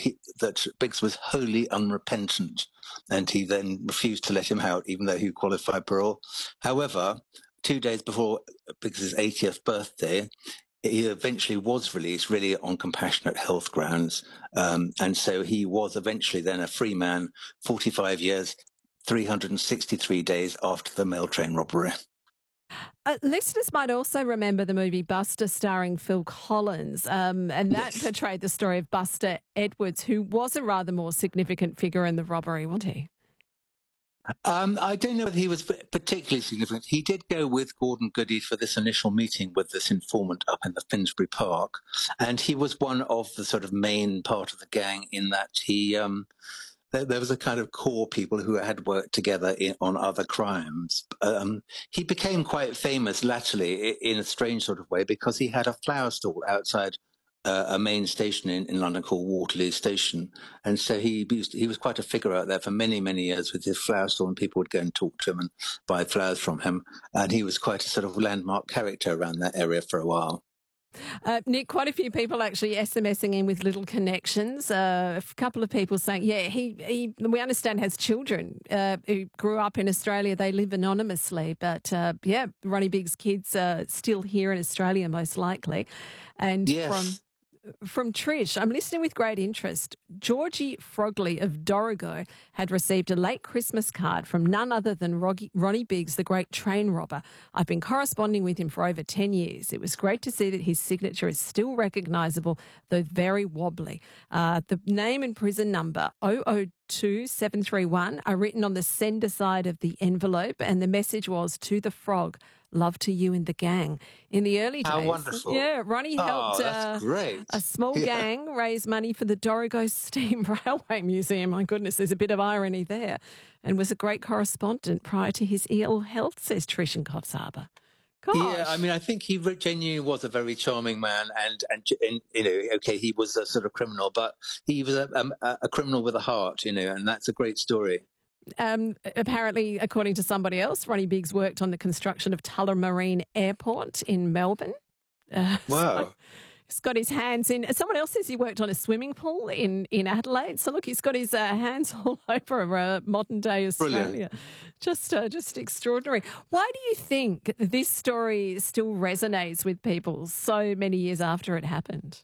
that Biggs was wholly unrepentant, and he then refused to let him out, even though he qualified parole. However, 2 days before Biggs's 80th birthday, he eventually was released, really on compassionate health grounds, and so he was eventually then a free man, 45 years, 363 days after the mail train robbery. Listeners might also remember the movie Buster starring Phil Collins, and that Yes. portrayed the story of Buster Edwards, who was a rather more significant figure in the robbery, wasn't he? I don't know whether he was particularly significant. He did go with Gordon Goody for this initial meeting with this informant up in the Finsbury Park, and he was one of the sort of main part of the gang in that there was a kind of core people who had worked together on other crimes. He became quite famous latterly in a strange sort of way because he had a flower stall outside a main station in London called Waterloo Station. And so he was quite a figure out there for many, many years with his flower stall, and people would go and talk to him and buy flowers from him. And he was quite a sort of landmark character around that area for a while. Nick, quite a few people actually SMSing in with little connections. A couple of people saying, yeah, he we understand has children who grew up in Australia. They live anonymously, but yeah, Ronnie Biggs' kids are still here in Australia, most likely. And Yes. from Trish, I'm listening with great interest. Georgie Frogley of Dorrigo had received a late Christmas card from none other than Ronnie Biggs, the great train robber. I've been corresponding with him for over 10 years. It was great to see that his signature is still recognisable, though very wobbly. The name and prison number 002731 are written on the sender side of the envelope, and the message was, "To the Frog, love to you and the gang." In the early days, How wonderful. yeah, Ronnie helped That's great. a small Yeah. gang raise money for the Dorrigo Steam Railway Museum. My goodness, there's a bit of irony there. And was a great correspondent prior to his ill health, says Trish in Coffs Harbour. Gosh. Yeah, I mean, I think he genuinely was a very charming man, and okay, he was a sort of criminal, but he was a criminal with a heart, and that's a great story. Apparently, according to somebody else, Ronnie Biggs worked on the construction of Tullamarine Airport in Melbourne. Wow. So he's got his hands in. Someone else says he worked on a swimming pool in Adelaide. So look, he's got his hands all over modern day Australia. Brilliant. Just extraordinary. Why do you think this story still resonates with people so many years after it happened?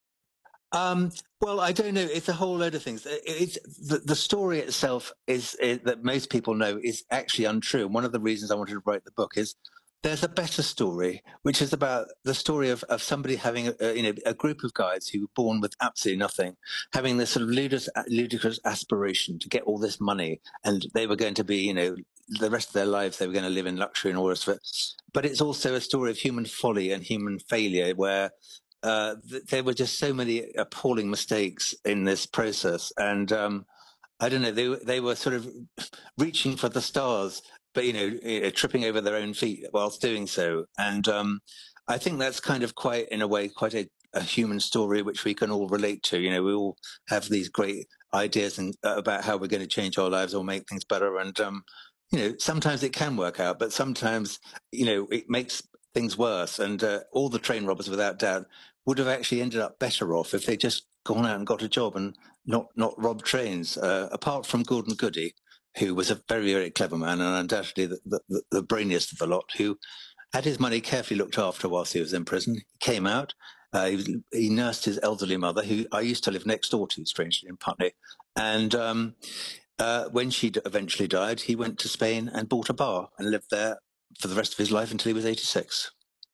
Well, I don't know. It's a whole load of things. It's the story itself is that most people know is actually untrue. And one of the reasons I wanted to write the book is there's a better story, which is about the story of somebody having a group of guys who were born with absolutely nothing, having this sort of ludicrous aspiration to get all this money, and they were going to be, the rest of their lives they were going to live in luxury and all this. But it's also a story of human folly and human failure, where there were just so many appalling mistakes in this process, and I don't know, they were sort of reaching for the stars, but tripping over their own feet whilst doing so. And I think that's kind of quite a human story which we can all relate to. We all have these great ideas about how we're going to change our lives or make things better, and sometimes it can work out, but sometimes it makes things worse. And all the train robbers, without doubt, would have actually ended up better off if they just gone out and got a job and not robbed trains. Apart from Gordon Goody, who was a very, very clever man and undoubtedly the brainiest of the lot, who had his money carefully looked after whilst he was in prison. He came out. He nursed his elderly mother, who I used to live next door to, strangely, in Putney. And when she eventually died, he went to Spain and bought a bar and lived there for the rest of his life until he was 86.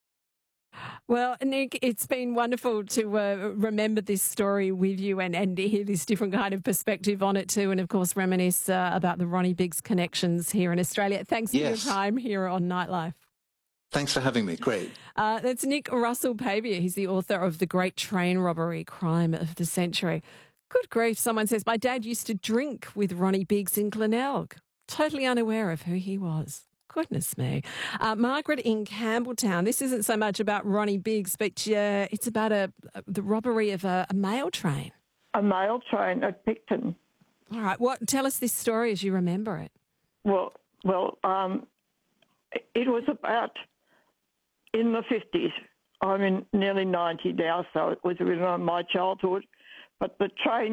Well, Nick, it's been wonderful to remember this story with you and hear this different kind of perspective on it too, and of course reminisce about the Ronnie Biggs connections here in Australia. Thanks for your time here on Nightlife. Thanks for having me. Great. That's Nick Russell-Pavier. He's the author of The Great Train Robbery, Crime of the Century. Good grief, someone says, my dad used to drink with Ronnie Biggs in Glenelg. Totally unaware of who he was. Goodness me. Margaret in Campbelltown, this isn't so much about Ronnie Biggs, but it's about the robbery of a mail train. A mail train at Picton. All right. Tell us this story as you remember it. Well, it was about in the 50s. I'm in nearly 90 now, so it was in my childhood. But the train